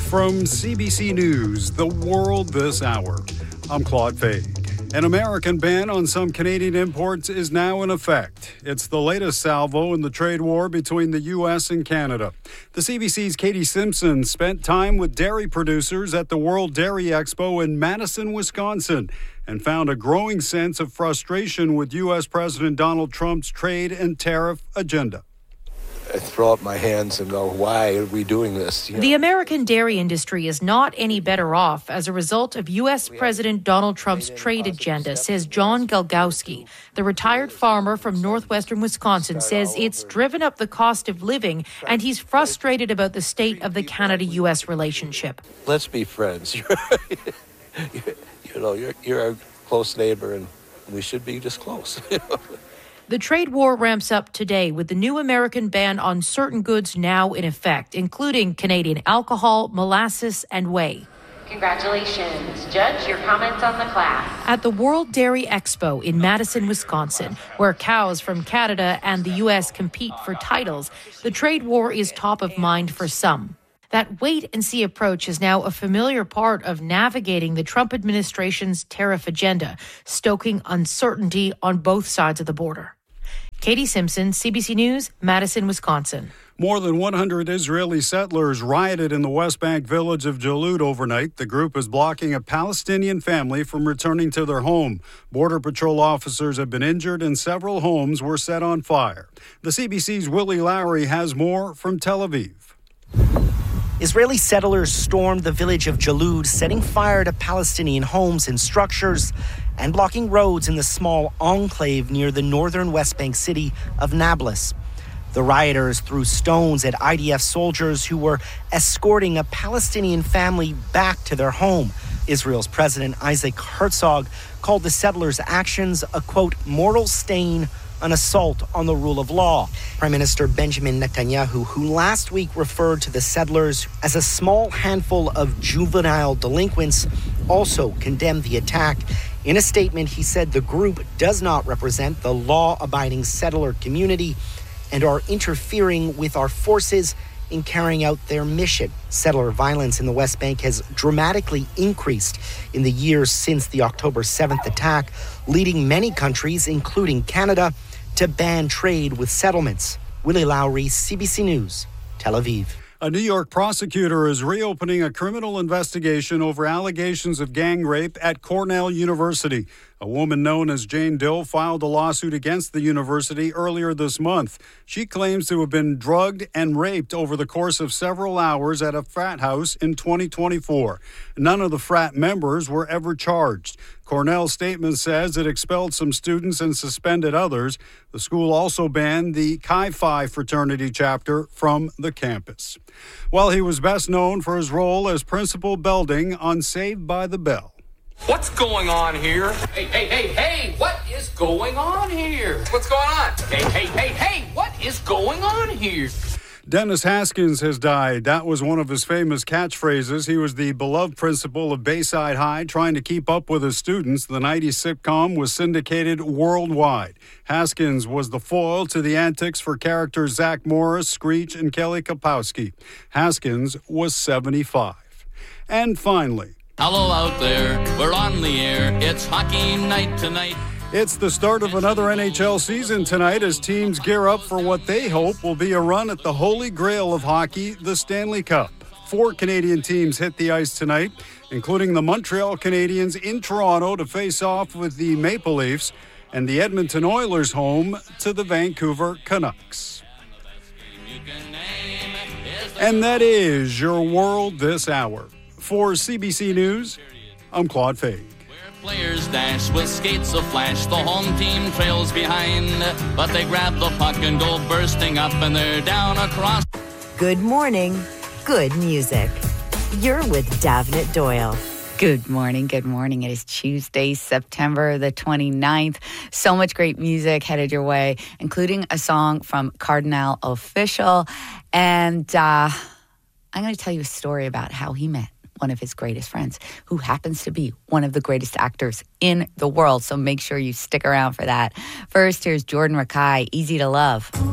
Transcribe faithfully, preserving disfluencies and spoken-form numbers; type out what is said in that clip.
From C B C News, The World This Hour, I'm Claude Fag. An American ban on some Canadian imports is now in effect. It's the latest salvo in the trade war between the U S and Canada. The C B C's Katie Simpson spent time with dairy producers at the World Dairy Expo in Madison, Wisconsin, and found a growing sense of frustration with U S President Donald Trump's trade and tariff agenda. I throw up my hands and go, why are we doing this? You know? The American dairy industry is not any better off as a result of U S President Donald Trump's trade agenda, says John Galgowski. The retired farmer from northwestern Wisconsin says it's driven up the cost of living, and he's frustrated about the state of the Canada-U S relationship. Let's be friends. you know, you're, you're a close neighbor, and we should be just close. The trade war ramps up today with the new American ban on certain goods now in effect, including Canadian alcohol, molasses, and whey. Congratulations. Judge, your comments on the class. At the World Dairy Expo in Madison, Wisconsin, where cows from Canada and the U S compete for titles, the trade war is top of mind for some. That wait-and-see approach is now a familiar part of navigating the Trump administration's tariff agenda, stoking uncertainty on both sides of the border. Katie Simpson, C B C News, Madison, Wisconsin. More than one hundred Israeli settlers rioted in the West Bank village of Jalud overnight. The group is blocking a Palestinian family from returning to their home. Border Patrol officers have been injured and several homes were set on fire. The C B C's Willie Lowry has more from Tel Aviv. Israeli settlers stormed the village of Jalud, setting fire to Palestinian homes and structures and blocking roads in the small enclave near the northern West Bank city of Nablus. The rioters threw stones at I D F soldiers who were escorting a Palestinian family back to their home. Israel's President Isaac Herzog called the settlers' actions a, quote, mortal stain, an assault on the rule of law. Prime Minister Benjamin Netanyahu, who last week referred to the settlers as a small handful of juvenile delinquents, also condemned the attack. In a statement, he said the group does not represent the law-abiding settler community and are interfering with our forces in carrying out their mission. Settler violence in the West Bank has dramatically increased in the years since the October seventh attack, leading many countries, including Canada, to ban trade with settlements. Willie Lowry, C B C News, Tel Aviv. A New York prosecutor is reopening a criminal investigation over allegations of gang rape at Cornell University. A woman known as Jane Doe filed a lawsuit against the university earlier this month. She claims to have been drugged and raped over the course of several hours at a frat house in twenty twenty-four. None of the frat members were ever charged. Cornell's statement says it expelled some students and suspended others. The school also banned the Chi Phi fraternity chapter from the campus. While he was best known for his role as Principal Belding on Saved by the Bell. What's going on here? Hey, hey, hey, hey, what is going on here? What's going on? Hey, hey, hey, hey, what is going on here? Dennis Haskins has died. That was one of his famous catchphrases. He was the beloved principal of Bayside High, trying to keep up with his students. The nineties sitcom was syndicated worldwide. Haskins was the foil to the antics for characters Zach Morris, Screech, and Kelly Kapowski. Haskins was seventy-five. And finally, hello out there, we're on the air, it's hockey night tonight. It's the start of another N H L season tonight as teams gear up for what they hope will be a run at the holy grail of hockey, the Stanley Cup. Four Canadian teams hit the ice tonight, including the Montreal Canadiens in Toronto to face off with the Maple Leafs, and the Edmonton Oilers home to the Vancouver Canucks. And that is your world this hour. For C B C News, I'm Claude Fag. Players dash with skates of flash, the home team trails behind, but they grab the puck and go bursting up and they're down across. Good morning, good music. You're with Davnit Doyle. Good morning, good morning. It is Tuesday, September the twenty-ninth. So much great music headed your way, including a song from Cardinal Official. And uh, I'm going to tell you a story about how he met one of his greatest friends, who happens to be one of the greatest actors in the world. So make sure you stick around for that. First, here's Jordan Rakei, Easy to Love.